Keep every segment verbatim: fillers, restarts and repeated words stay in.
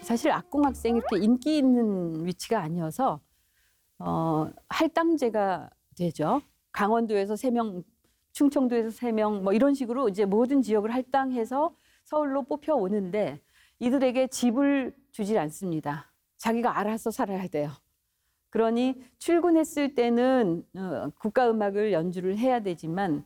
사실 악공학생이 이렇게 인기 있는 위치가 아니어서 어, 할당제가 되죠. 강원도에서 세 명, 충청도에서 세 명, 뭐 이런 식으로 이제 모든 지역을 할당해서 서울로 뽑혀 오는데 이들에게 집을 주질 않습니다. 자기가 알아서 살아야 돼요. 그러니 출근했을 때는 어, 국가음악을 연주를 해야 되지만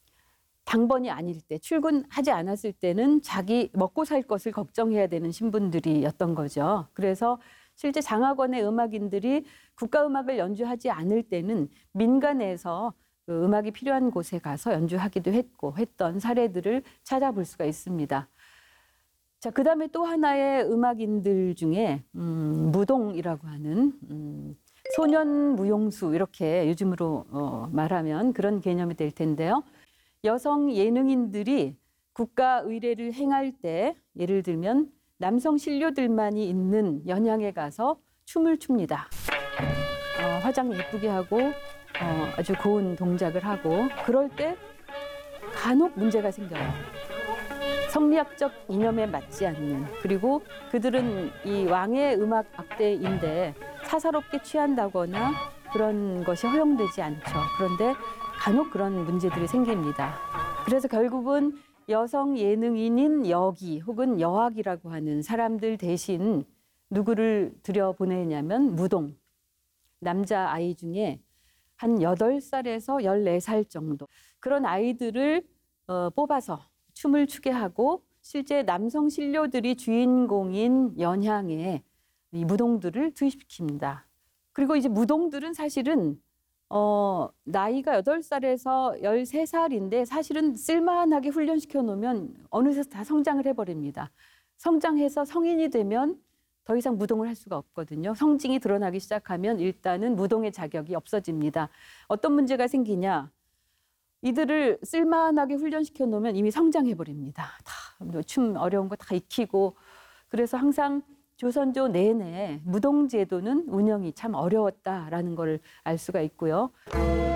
당번이 아닐 때, 출근하지 않았을 때는 자기 먹고 살 것을 걱정해야 되는 신분들이었던 거죠. 그래서 실제 장학원의 음악인들이 국가음악을 연주하지 않을 때는 민간에서 그 음악이 필요한 곳에 가서 연주하기도 했고 했던 사례들을 찾아볼 수가 있습니다. 자, 그 다음에 또 하나의 음악인들 중에 음, 무동이라고 하는 음, 소년 무용수 이렇게 요즘으로 어, 말하면 그런 개념이 될 텐데요. 여성 예능인들이 국가 의례를 행할 때 예를 들면 남성 신료들만이 있는 연양에 가서 춤을 춥니다. 어, 화장 예쁘게 하고 어, 아주 고운 동작을 하고 그럴 때 간혹 문제가 생겨요. 성리학적 이념에 맞지 않는, 그리고 그들은 이 왕의 음악 악대인데 사사롭게 취한다거나 그런 것이 허용되지 않죠. 그런데 간혹 그런 문제들이 생깁니다. 그래서 결국은 여성 예능인인 여기 혹은 여학이라고 하는 사람들 대신 누구를 들여보내냐면 무동, 남자 아이 중에 한 여덟 살에서 열네 살 정도 그런 아이들을 어, 뽑아서 춤을 추게 하고 실제 남성 신료들이 주인공인 연향에 이 무동들을 투입시킵니다. 그리고 이제 무동들은 사실은 어, 나이가 여덟 살에서 열세 살인데 사실은 쓸만하게 훈련시켜 놓으면 어느새 다 성장을 해버립니다. 성장해서 성인이 되면 더 이상 무동을 할 수가 없거든요. 성징이 드러나기 시작하면 일단은 무동의 자격이 없어집니다. 어떤 문제가 생기냐? 이들을 쓸만하게 훈련시켜 놓으면 이미 성장해버립니다. 다 춤 어려운 거 다 익히고. 그래서 항상 조선조 내내 무동제도는 운영이 참 어려웠다라는 걸 알 수가 있고요.